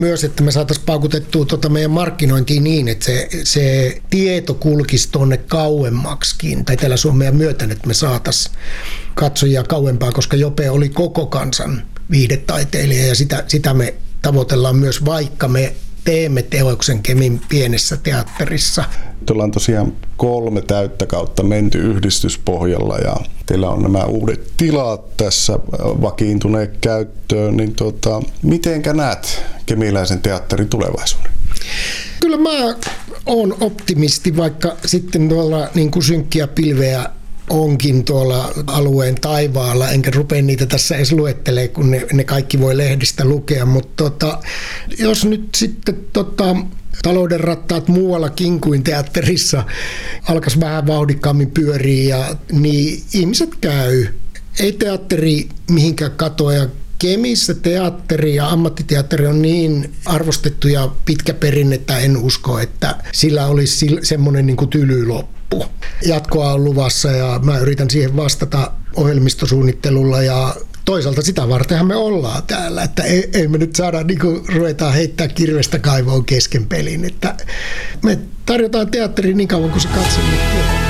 myös, että me saataisiin paukutettua meidän markkinointiin niin, että se tieto kulkisi tuonne kauemmaksikin, tai Etelä-Suomea myöten, että me saataisiin katsojia kauempaa, koska Jope oli koko kansan viihdetaiteilija, ja sitä me tavoitellaan myös, vaikka me teemme teoksen Kemin pienessä teatterissa. Tuolla on tosiaan 3 täyttä kautta menty yhdistyspohjalla ja teillä on nämä uudet tilat tässä vakiintuneet käyttöön. Niin mitenkä näet kemiläisen teatterin tulevaisuuden? Kyllä mä oon optimisti, vaikka sitten tuolla niin kuin synkkiä pilveä onkin tuolla alueen taivaalla, enkä rupea niitä tässä edes luettelemaan, kun ne kaikki voi lehdistä lukea, mutta jos nyt sitten talouden rattaat muuallakin kuin teatterissa alkaisi vähän vauhdikkaammin pyöriä, niin ihmiset käy. Ei teatteri mihinkään katoa, ja Kemissä teatteri ja ammattiteatteri on niin arvostettu ja pitkä perinne, että en usko, että sillä olisi semmoinen niin kuin tyly loppu. Jatkoa on luvassa ja mä yritän siihen vastata ohjelmistosuunnittelulla ja toisaalta sitä vartenhan me ollaan täällä, että ei me nyt saada niin kuin ruvetaan heittää kirvestä kaivoon kesken pelin, että me tarjotaan teatteria niin kauan kuin se katsominen tulee.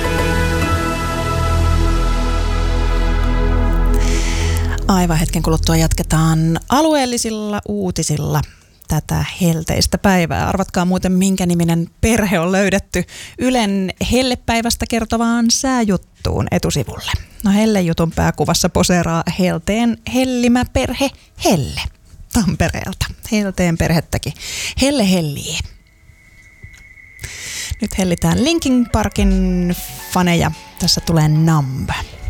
Aivan hetken kuluttua jatketaan alueellisilla uutisilla tätä helteistä päivää. Arvatkaa muuten, minkä niminen perhe on löydetty Ylen hellepäivästä kertovaan sääjuttuun etusivulle. No Helle-jutun pääkuvassa poseeraa Helteen hellimä perhe Helle Tampereelta. Helteen perhettäkin. Helle hellii. Nyt hellitään Linkin Parkin faneja. Tässä tulee Numb.